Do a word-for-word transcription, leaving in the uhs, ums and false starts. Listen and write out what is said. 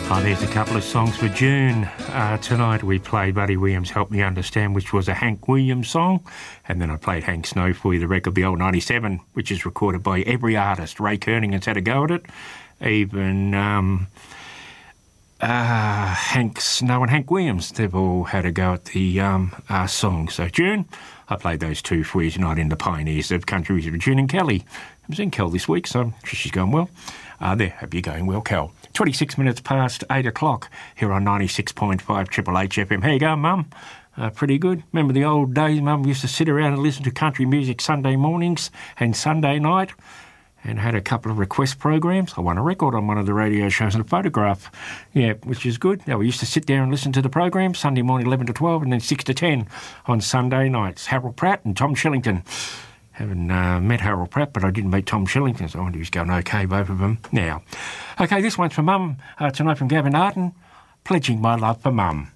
Oh, there's a couple of songs for June. Uh, tonight we played Buddy Williams' Help Me Understand, which was a Hank Williams song. And then I played Hank Snow for you, the record, the old ninety-seven, which is recorded by every artist. Ray Kerningham's had a go at it. Even um, uh, Hank Snow and Hank Williams, they've all had a go at the um, uh, song. So June, I played those two for you tonight in the Pioneers of Country Music. June and Kelly. I was in Kel this week, so I'm sure she's going well. Uh, there, hope you're going well, Kel. twenty-six minutes past eight o'clock here on ninety-six point five Triple H F M. How you going, Mum? Uh, pretty good. Remember the old days, Mum? We used to sit around and listen to country music Sunday mornings and Sunday night, and had a couple of request programs. I won a record on one of the radio shows and a photograph, yeah, which is good. Now, we used to sit there and listen to the program Sunday morning eleven to twelve and then six to ten on Sunday nights. Harold Pratt and Tom Shillington. Haven't uh, met Harold Pratt, but I didn't meet Tom Shillington, so I wonder if he's going okay, both of them. Now, okay, this one's for Mum uh, tonight from Gavin Arden, Pledging My Love for Mum.